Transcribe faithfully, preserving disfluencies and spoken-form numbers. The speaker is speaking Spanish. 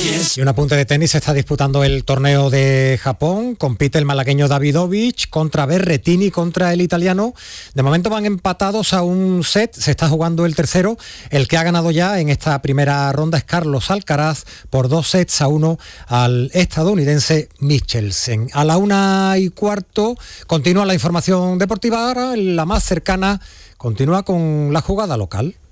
Y un apunte de tenis: se está disputando el torneo de Japón. Compite el malagueño Davidovich contra Berrettini, contra el italiano. De momento van empatados a un set, se está jugando el tercero. El que ha ganado ya en esta primera ronda es Carlos Alcaraz por dos sets a uno al estadounidense Michelsen. A la una y cuarto continúa la información deportiva. Ahora la más cercana continúa con la jugada local.